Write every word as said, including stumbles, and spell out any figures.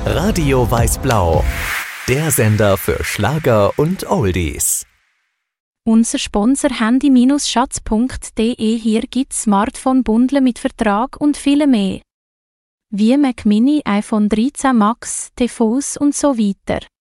Radio Weiß-Blau, der Sender für Schlager und Oldies. Unser Sponsor handy schatz punkt de. Hier gibt's Smartphone-Bundle mit Vertrag und viel mehr. Wie Mac Mini, iPhone dreizehn Max, T V S und so weiter.